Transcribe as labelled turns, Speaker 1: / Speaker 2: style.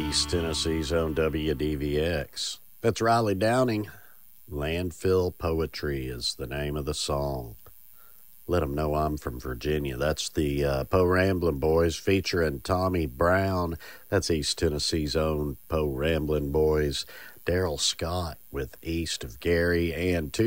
Speaker 1: East Tennessee's own WDVX. That's Riley Downing. Landfill Poetry is the name of the song. Let 'em know I'm from Virginia. That's the Poe Ramblin' Boys featuring Tommy Brown. That's East Tennessee's own Poe Ramblin' Boys. Daryl Scott with East of Gary, and two